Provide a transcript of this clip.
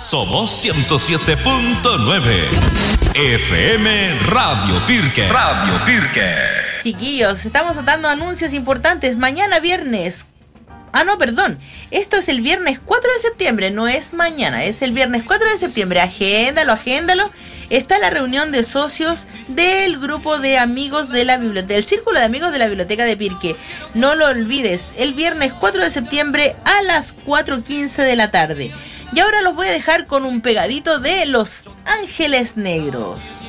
Somos 107.9 FM Radio Pirque. Radio Pirque. Chiquillos, estamos dando anuncios importantes. Mañana viernes. Esto es el viernes 4 de septiembre, no es mañana, es el viernes 4 de septiembre. Agéndalo. Está la reunión de socios del grupo de amigos de la biblioteca, del círculo de amigos de la biblioteca de Pirque. No lo olvides, el viernes 4 de septiembre a las 4:15 de la tarde. Y ahora los voy a dejar con un pegadito de Los Ángeles Negros.